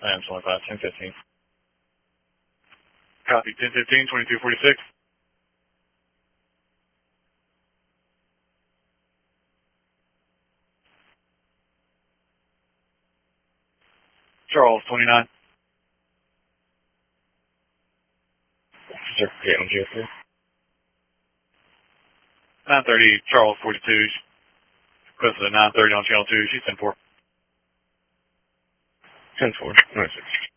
I am 25, 1015. Copy, 1015, 2246. Charles, 29. Sir, yeah, I'm here, sir. 930, Charles, 42. Close to 930 on channel 2. She's 10-4. 10-4. Nice.